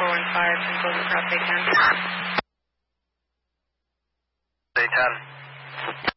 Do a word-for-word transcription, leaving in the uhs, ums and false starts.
four one five, and goes across A ten. A ten.